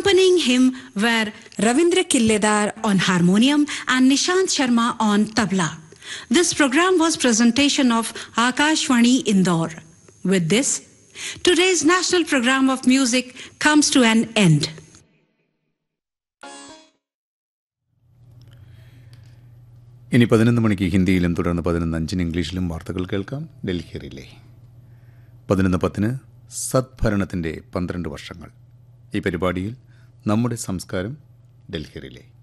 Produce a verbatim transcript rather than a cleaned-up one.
Accompanying him were Ravindra Killedar on harmonium and Nishant Sharma on tabla. This program was presentation of Akashvani Indore. With this, today's national program of music comes to an end. ഇനി പതിനൊന്ന് മണിക്ക് ഹിന്ദിയിലും തുടർന്ന് പതിനൊന്ന് അഞ്ചിന് ഇംഗ്ലീഷിലും വാർത്തകൾ കേൾക്കാം. ഡൽഹി റിലേ. പതിനൊന്ന് പത്തിന് സദ്ഭരണത്തിൻ്റെ പന്ത്രണ്ട് വർഷങ്ങൾ. ഈ പരിപാടിയിൽ നമ്മുടെ സംസ്കാരം. ഡൽഹി റിലേ.